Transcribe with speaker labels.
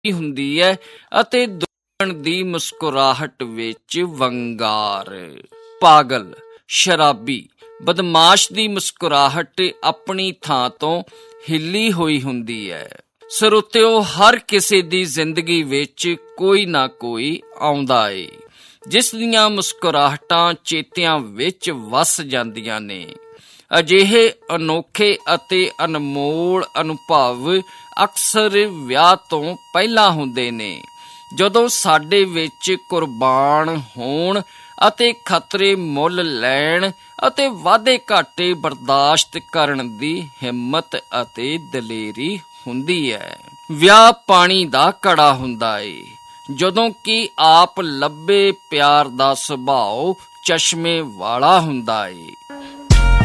Speaker 1: ਹੁੰਦੀ ਹੈ ਅਤੇ ਦੁਸ਼ਮਣ ਦੀ ਮੁਸਕਰਾਹਟ ਵਿੱਚ ਵੰਗਾਰ। ਪਾਗਲ, ਸ਼ਰਾਬੀ, ਬਦਮਾਸ਼ ਦੀ ਮੁਸਕਰਾਹਟ ਆਪਣੀ ਥਾਂ ਤੋਂ ਹਿੱਲੀ ਹੋਈ ਹੁੰਦੀ ਹੈ। ਸਰੋਤਿਓ, ਹਰ ਕਿਸੇ ਦੀ ਜ਼ਿੰਦਗੀ ਵਿੱਚ ਕੋਈ ਨਾ ਕੋਈ ਆਉਂਦਾ ਏ ਜਿਸ ਦੀਆਂ ਮੁਸਕਰਾਹਟਾਂ ਚੇਤਿਆਂ ਵਿੱਚ ਵਸ ਜਾਂਦੀਆਂ ਨੇ। ਅਜਿਹੇ ਅਨੋਖੇ ਅਤੇ ਅਨਮੋਲ ਅਨੁਭਵ ਅਕਸਰ ਵਿਆਹ ਤੋਂ ਪਹਿਲਾਂ ਹੁੰਦੇ ਨੇ, ਜਦੋਂ ਸਾਡੇ ਵਿੱਚ ਕੁਰਬਾਨ ਹੋਣ ਅਤੇ ਖਤਰੇ ਮੁੱਲ ਲੈਣ ਅਤੇ ਵਾਧੇ ਘਾਟੇ ਬਰਦਾਸ਼ਤ ਕਰਨ ਦੀ ਹਿੰਮਤ ਅਤੇ ਦਲੇਰੀ ਹੁੰਦੀ ਹੈ। ਵਿਆਹ ਪਾਣੀ ਦਾ ਘੜਾ ਹੁੰਦਾ ਏ, ਜਦੋਂ ਕਿ ਆਪ ਲੱਭੇ ਪਿਆਰ ਦਾ ਸੁਭਾਅ ਚਸ਼ਮੇ ਵਾਲਾ ਹੁੰਦਾ ਏ।